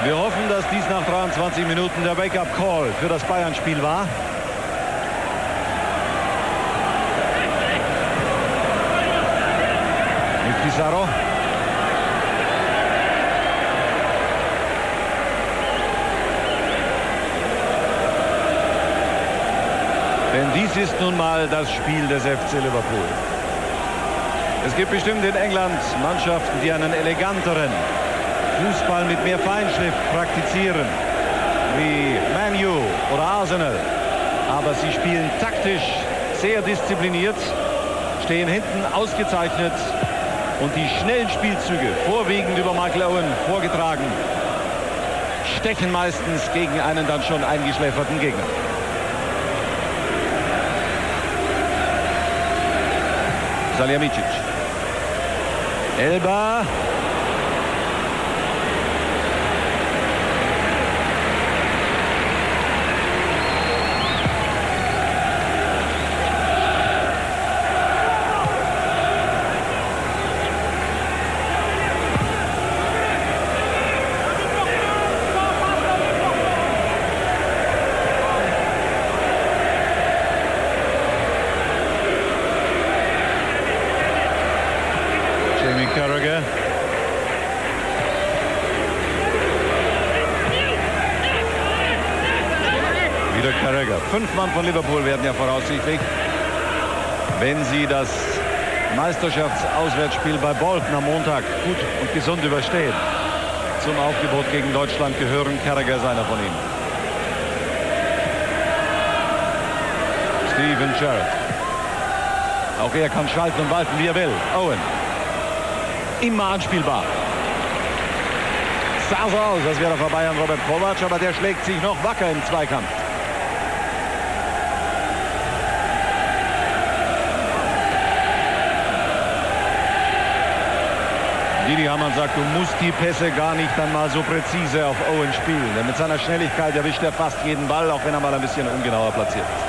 Wir hoffen, dass dies nach 23 Minuten der Wake-up-Call für das Bayern-Spiel war. Mit Pizarro. Denn dies ist nun mal das Spiel des FC Liverpool. Es gibt bestimmt in England Mannschaften, die einen eleganteren Fußball mit mehr Feinschliff praktizieren, wie Man U oder Arsenal. Aber sie spielen taktisch sehr diszipliniert, stehen hinten ausgezeichnet und die schnellen Spielzüge, vorwiegend über Michael Owen vorgetragen, stechen meistens gegen einen dann schon eingeschläferten Gegner. Salihamidzic. Elba. Jamie Carragher. Wieder Carragher. 5 Mann von Liverpool werden ja voraussichtlich, wenn sie das Meisterschaftsauswärtsspiel bei Bolton am Montag gut und gesund überstehen. Zum Aufgebot gegen Deutschland gehören. Carragher ist einer von ihnen. Steven Gerrard. Auch er kann schalten und walten, wie er will. Owen. Immer anspielbar. Sah so aus, als wäre vorbei an Robert Kovac, aber der schlägt sich noch wacker im Zweikampf. Didi Hamann sagt, du musst die Pässe gar nicht einmal so präzise auf Owen spielen. Denn mit seiner Schnelligkeit erwischt er fast jeden Ball, auch wenn er mal ein bisschen ungenauer platziert ist.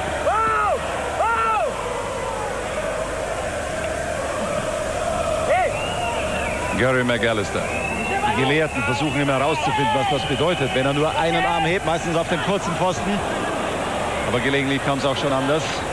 Gary McAllister. Die Gelehrten versuchen immer herauszufinden, was das bedeutet, wenn er nur einen Arm hebt, meistens auf den kurzen Pfosten. Aber gelegentlich kam es auch schon anders.